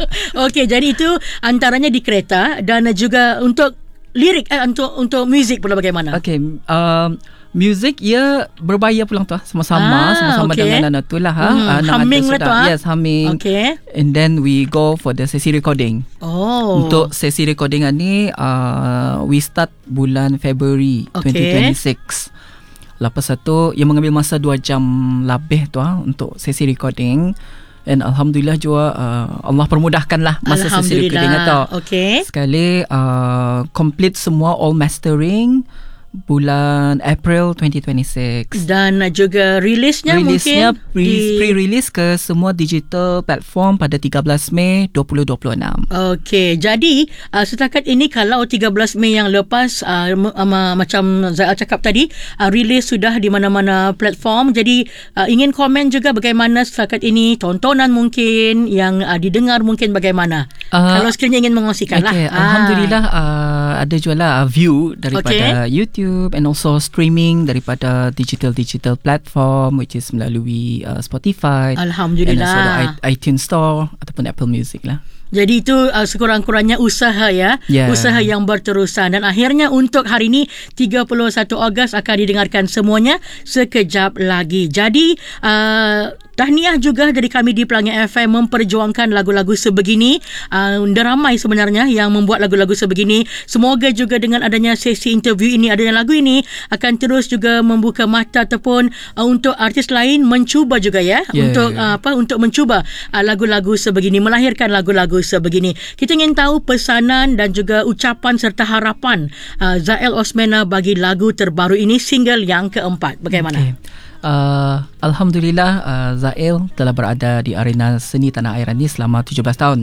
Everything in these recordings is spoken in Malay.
Okey, jadi itu antaranya di kereta dan juga untuk lirik untuk muzik pula bagaimana? Okay, music ia berbayar pulang tu sama-sama okay. dengan tu lah humming lah tu yes, humming. Okay. And then we go for the sesi recording. Untuk sesi recording ni we start bulan February 2026. Lepas tu ia mengambil masa 2 jam lebih tu untuk sesi recording. And Alhamdulillah juga Allah permudahkanlah masa sesi recording tu. Sekali complete semua all mastering bulan April 2026. Dan juga rilisnya mungkin pre-release ke semua digital platform pada 13 Mei 2026. Okey, jadi setakat ini kalau 13 Mei yang lepas macam Zael cakap tadi, rilis sudah di mana-mana platform. Jadi ingin komen juga bagaimana setakat ini tontonan mungkin yang didengar mungkin bagaimana. Kalau sekiranya ingin mengongsikan lah. Alhamdulillah ada jualah view daripada YouTube and also streaming daripada digital platform which is melalui Spotify. Alhamdulillah. And also iTunes Store ataupun Apple Music lah. Jadi itu sekurang-kurangnya usaha usaha yang berterusan. Dan akhirnya untuk hari ini 31 Ogos akan didengarkan semuanya sekejap lagi. Jadi tahniah juga dari kami di Pelangi FM memperjuangkan lagu-lagu sebegini. Ramai sebenarnya yang membuat lagu-lagu sebegini. Semoga juga dengan adanya sesi interview ini, adanya lagu ini akan terus juga membuka mata ataupun untuk artis lain mencuba juga untuk mencuba lagu-lagu sebegini, melahirkan lagu-lagu sebegini. Kita ingin tahu pesanan dan juga ucapan serta harapan Zael Osmena bagi lagu terbaru ini, single yang keempat. Bagaimana? Alhamdulillah Zael telah berada di arena seni tanah air ini selama 17 tahun.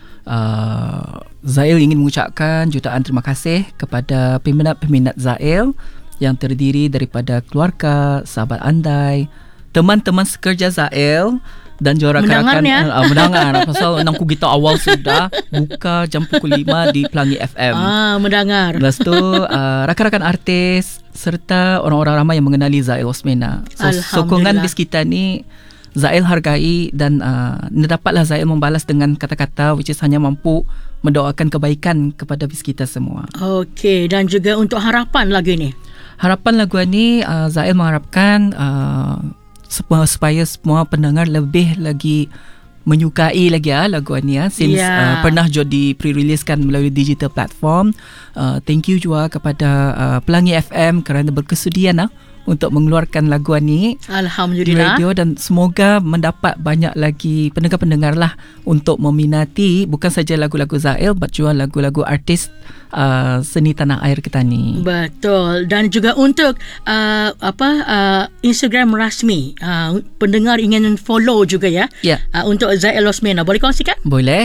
Zael ingin mengucapkan jutaan terima kasih kepada peminat-peminat Zael yang terdiri daripada keluarga, sahabat andai, teman-teman sekerja Zael dan juga rakan-rakan mendengar pasal nangku kita awal sudah buka jam pukul 5 di Pelangi FM. Mendengar. Lepas tu rakan-rakan artis serta orang-orang ramai yang mengenali Zael Osmena. Sokongan di sekitar ni Zael hargai dan dapatlah Zael membalas dengan kata-kata which is hanya mampu mendoakan kebaikan kepada kita semua. Okey, dan juga untuk harapan lagu ini. Harapan lagu ini Zael mengharapkan supaya semua pendengar lebih lagi menyukai lagi lagu ni since pernah jadi pre-releasekan melalui digital platform. Thank you juga kepada Pelangi FM kerana berkesudian untuk mengeluarkan lagu ni di radio dan semoga mendapat banyak lagi pendengar-pendengar lah untuk meminati bukan saja lagu-lagu Zael but juga lagu-lagu artis seni tanah air kita ni. Betul. Dan juga untuk Instagram rasmi pendengar ingin follow juga untuk Zael Osmena, boleh kongsikan? Boleh.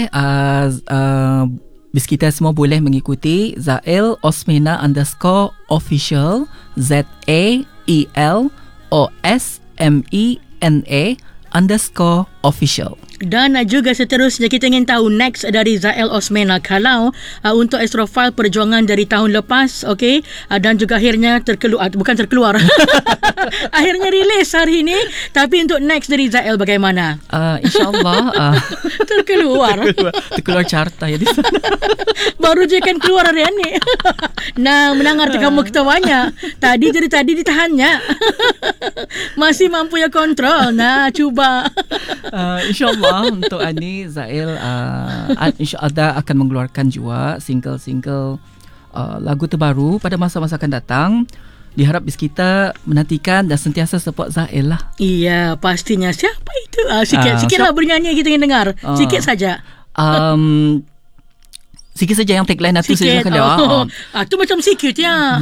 Kita semua boleh mengikuti Zael Osmena _official ZAELOSMENA_official. Dan juga seterusnya kita ingin tahu next dari Zael Osmena. Kalau untuk Astrofile perjuangan dari tahun lepas, dan juga akhirnya terkeluar akhirnya rilis hari ini, tapi untuk next dari Zael bagaimana? InsyaAllah terkeluar carta ya di sana. Baru je kan keluar hari ini. Nah, mendengar kamu ketawanya tadi ditahannya. Masih mampu ya kontrol. Nah, cuba. InsyaAllah untuk Ani Zael InsyaAllah akan mengeluarkan juga single-single lagu terbaru pada masa-masa akan datang. Diharap kita menantikan dan sentiasa support Zael lah. Iya, pastinya. Siapa itu? Sikit lah bernyanyi kita ingin dengar. Sikit saja. Sikit saja yang tagline itu saya akan jawab. Itu macam sikit ya.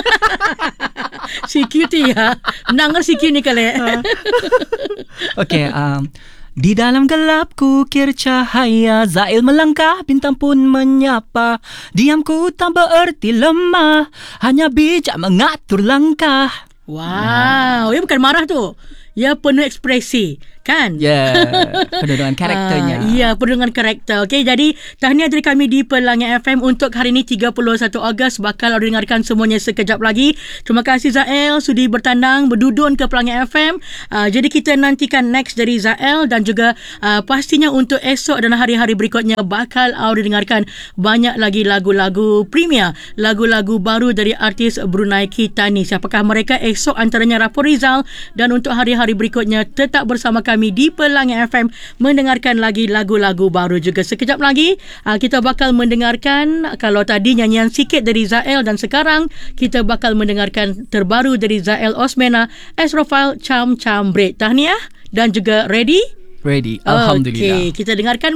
Sikit ya. Mendengar sikit ni kali. Okay. Di dalam gelap kukir cahaya, Zael melangkah, bintang pun menyapa. Diamku tak bererti lemah, hanya bijak mengatur langkah. Wow, ya bukan marah tu. Ya penuh ekspresi. kan? Perundangan karakternya. Perundangan karakter. Okey, jadi tahniah dari kami di Pelangi FM untuk hari ini 31 Ogos bakal dengarkan semuanya sekejap lagi. Terima kasih Zael sudi bertandang berdudun ke Pelangi FM. Jadi kita nantikan next dari Zael dan juga pastinya untuk esok dan hari-hari berikutnya bakal dengarkan banyak lagi lagu-lagu premier, lagu-lagu baru dari artis Brunei kita ni. Siapakah mereka? Esok antaranya Rapo Rizal, dan untuk hari-hari berikutnya tetap bersama kami di Pelangi FM mendengarkan lagi lagu-lagu baru juga. Sekejap lagi kita bakal mendengarkan, kalau tadi nyanyian sikit dari Zael, dan sekarang kita bakal mendengarkan terbaru dari Zael Osmena, Asrofile Cham Cham Break. Tahniah dan juga ready? Alhamdulillah. Okey, kita dengarkan